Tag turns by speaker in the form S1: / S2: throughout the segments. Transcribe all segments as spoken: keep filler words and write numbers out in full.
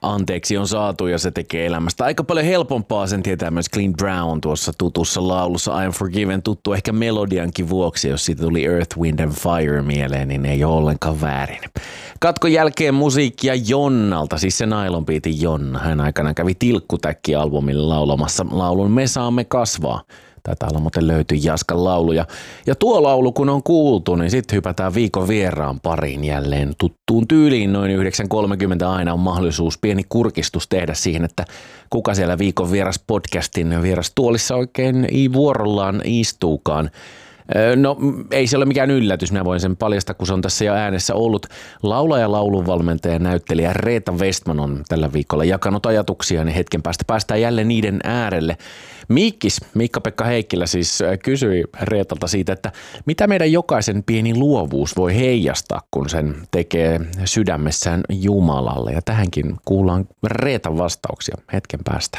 S1: anteeksi on saatu ja se tekee elämästä aika paljon helpompaa. Sen tietää myös Clint Brown tuossa tutussa laulussa I Am Forgiven, tuttu ehkä melodiankin vuoksi. Jos siitä tuli Earth, Wind and Fire mieleen, niin ei ole ollenkaan väärin. Katkon jälkeen musiikkia Jonnalta, siis se Nylon Beatin Jonna. Hän aikanaan kävi Tilkkutäkki-albumilla laulamassa laulun Me saamme kasvaa. Taitaa olla muuten löytyy Jaskan lauluja. Ja tuo laulu kun on kuultu, niin sitten hypätään viikon vieraan pariin jälleen tuttuun tyyliin. Noin yhdeksän kolmekymmentä aina on mahdollisuus pieni kurkistus tehdä siihen, että kuka siellä viikon vieras podcastin vieras tuolissa oikein ei vuorollaan istuukaan. No ei se ole mikään yllätys, minä voin sen paljastaa, kun se on tässä jo äänessä ollut. Laulaja, laulunvalmentaja ja näyttelijä Reetta Westman on tällä viikolla jakanut ajatuksia, niin hetken päästä päästään jälleen niiden äärelle. Miikkis, Miikka-Pekka Heikkilä siis kysyi Reetalta siitä, että mitä meidän jokaisen pieni luovuus voi heijastaa, kun sen tekee sydämessään Jumalalle. Ja tähänkin kuullaan Reetan vastauksia hetken päästä.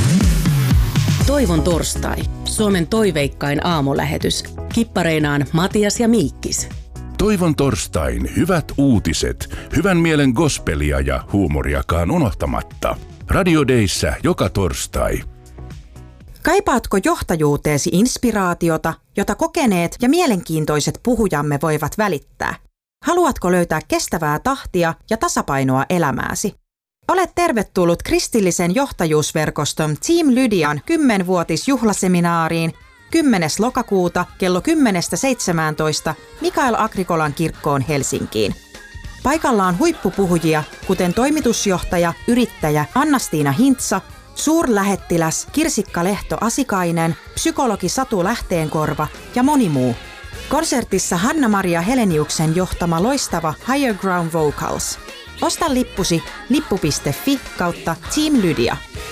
S2: Toivon torstai. Suomen toiveikkain aamulähetys. Kippareinaan Matias ja Miikkis.
S3: Toivon torstain hyvät uutiset, hyvän mielen gospelia ja huumoriakaan unohtamatta. Radio Dayssä joka torstai.
S4: Kaipaatko johtajuuteesi inspiraatiota, jota kokeneet ja mielenkiintoiset puhujamme voivat välittää? Haluatko löytää kestävää tahtia ja tasapainoa elämääsi? Olet tervetullut kristillisen johtajuusverkoston Team Lydian kymmenvuotisjuhlaseminaariin kymmenes lokakuuta kello kymmenestä seitsemääntoista Mikael Agrikolan kirkkoon Helsinkiin. Paikalla on huippupuhujia, kuten toimitusjohtaja, yrittäjä Anna-Stiina Hintsa, suurlähettiläs Kirsikka Lehto-Asikainen, psykologi Satu Lähteenkorva ja moni muu. Konsertissa Hanna-Maria Heleniuksen johtama loistava Higher Ground Vocals. Osta lippusi lippu piste fi kautta Team Lydia.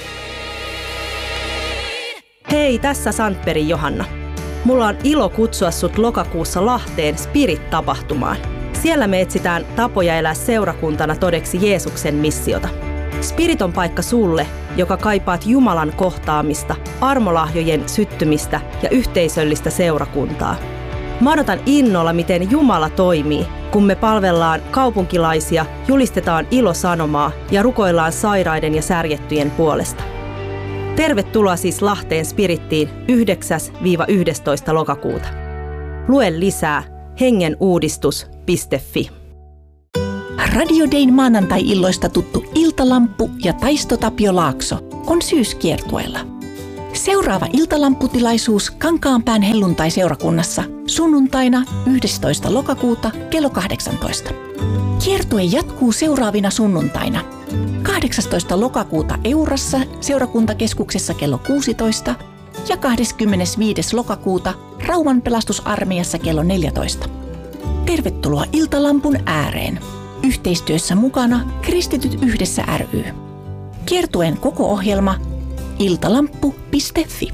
S5: Hei, tässä Sandbergin Johanna. Mulla on ilo kutsua sut lokakuussa Lahteen Spirit-tapahtumaan. Siellä me etsitään tapoja elää seurakuntana todeksi Jeesuksen missiota. Spirit on paikka sulle, joka kaipaat Jumalan kohtaamista, armolahjojen syttymistä ja yhteisöllistä seurakuntaa. Mä odotan innolla, miten Jumala toimii, kun me palvellaan kaupunkilaisia, julistetaan ilosanomaa ja rukoillaan sairaiden ja särjettyjen puolesta. Tervetuloa siis Lahteen Spirittiin yhdeksäs yhdestoista lokakuuta. Lue lisää hengenuudistus piste fi.
S6: Radio Dayn maanantai-illoista tuttu Iltalamppu ja Taisto Tapio Laakso on syyskiertueella. Seuraava iltalamputilaisuus Kankaanpään helluntai-seurakunnassa sunnuntaina yhdestoista lokakuuta kello kahdeksantoista. Kiertue jatkuu seuraavina sunnuntaina. kahdeksastoista lokakuuta Eurassa seurakuntakeskuksessa kello kuusitoista ja kahdeskymmenesviides lokakuuta Rauman pelastusarmeijassa kello neljätoista. Tervetuloa Iltalampun ääreen. Yhteistyössä mukana Kristityt yhdessä ry. Kiertueen koko ohjelma iltalamppu piste fi.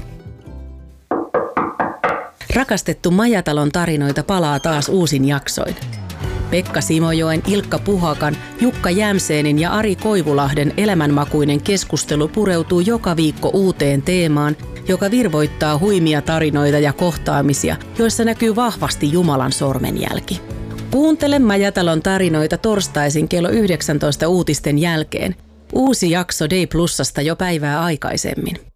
S2: Rakastettu Majatalon tarinoita palaa taas uusin jaksoin. Pekka Simojoen, Ilkka Puhakan, Jukka Jämseenin ja Ari Koivulahden elämänmakuinen keskustelu pureutuu joka viikko uuteen teemaan, joka virvoittaa huimia tarinoita ja kohtaamisia, joissa näkyy vahvasti Jumalan sormenjälki. Kuuntele Majatalon tarinoita torstaisin kello yhdeksäntoista uutisten jälkeen. Uusi jakso Day Plusasta jo päivää aikaisemmin.